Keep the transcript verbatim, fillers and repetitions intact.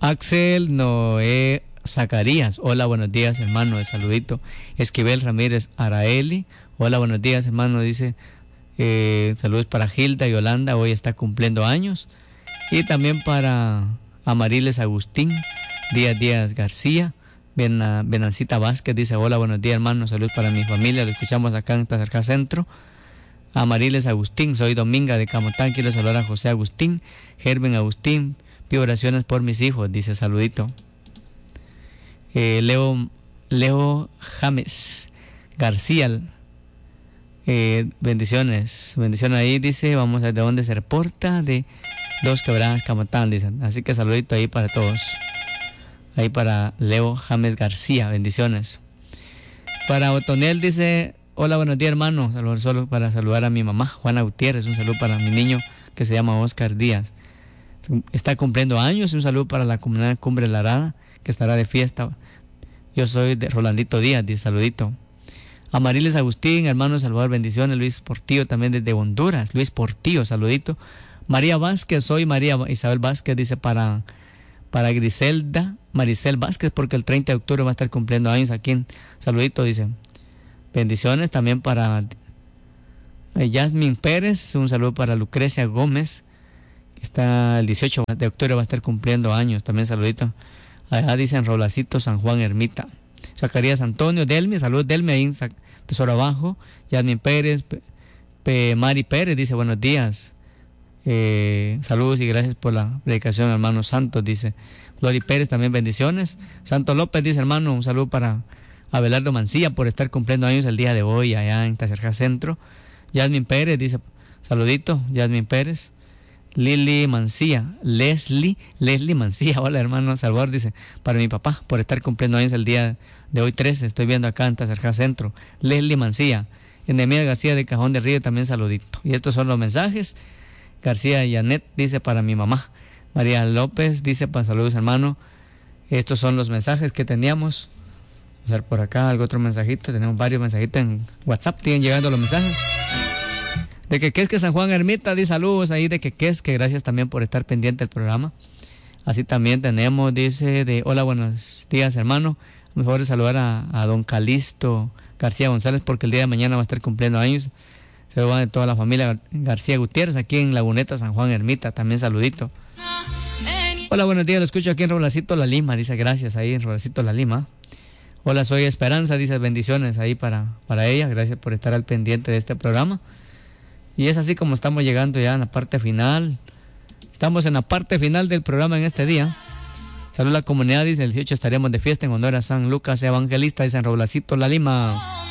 Axel Noé Zacarías, hola, buenos días, hermano, de saludito. Esquivel Ramírez Araeli, hola, buenos días, hermano, dice, eh, saludos para Gilda y Yolanda, hoy está cumpliendo años. Y también para Amariles Agustín, Díaz Díaz García, Bena, Benancita Vázquez, dice, hola, buenos días, hermano, saludos para mi familia, lo escuchamos acá en Tacerca Centro. Amariles Agustín, soy Dominga de Camotán, quiero saludar a José Agustín, Gerben Agustín, pido oraciones por mis hijos, dice, saludito. Eh, Leo, Leo James García, eh, bendiciones, bendiciones ahí, dice, vamos a ver de dónde se reporta, de Dos Quebradas, Camotán, dicen, así que saludito ahí para todos, ahí para Leo James García, bendiciones. Para Otoniel dice, hola, buenos días, hermano, saludos solo para saludar a mi mamá, Juana Gutiérrez, un saludo para mi niño que se llama Oscar Díaz, está cumpliendo años, un saludo para la comunidad Cumbre La Arada, que estará de fiesta. Yo soy de Rolandito Díaz, dice, saludito. Amariles Agustín, hermano Salvador, bendiciones. Luis Portillo, también desde Honduras, Luis Portillo, saludito. María Vázquez, soy María Isabel Vázquez, dice, para, para Griselda Maricel Vázquez, porque el treinta de octubre va a estar cumpliendo años aquí en saludito, dice. Bendiciones también para Yasmin Pérez, un saludo para Lucrecia Gómez, que está el dieciocho de octubre va a estar cumpliendo años, también saludito. Allá dicen Rolacito, San Juan Ermita. Zacarías Antonio, Delmi, saludos Delmi, ahí en Tesoro Abajo. Yasmin Pérez, P P Mari Pérez, dice, buenos días. Eh, saludos y gracias por la predicación, hermano Santos, dice. Glory Pérez, también bendiciones. Santo López, dice, hermano, un saludo para Abelardo Mancilla por estar cumpliendo años el día de hoy allá en Tacerca Centro. Yasmin Pérez, dice, saludito, Yasmin Pérez. Lili Mancilla, Leslie, Leslie Mancilla, hola hermano Salvador, dice, para mi papá, por estar cumpliendo años el día de hoy trece, estoy viendo acá en Tacerca Centro. Leslie Mancilla, Enemías García de Cajón del Río, también saludito. Y estos son los mensajes. García Yanet dice, para mi mamá. María López dice, para saludos hermano. Estos son los mensajes que teníamos. Vamos a ver por acá algo otro mensajito, tenemos varios mensajitos en WhatsApp, siguen llegando los mensajes. De que es que San Juan Ermita, dice saludos ahí de que es que gracias también por estar pendiente del programa. Así también tenemos, dice, de hola, buenos días, hermano. Me favor de saludar a, a don Calisto García González porque el día de mañana va a estar cumpliendo años. Se va de toda la familia García Gutiérrez aquí en Laguneta, San Juan Ermita, también saludito. Hola, buenos días, lo escucho aquí en Roblacito La Lima, dice gracias ahí en Roblacito La Lima. Hola, soy Esperanza, dice bendiciones ahí para, para ella, gracias por estar al pendiente de este programa. Y es así como estamos llegando ya en la parte final. Estamos en la parte final del programa en este día. Salud a la comunidad, dice el dieciocho estaremos de fiesta en honor a San Lucas Evangelista, dice en Roblacito La Lima.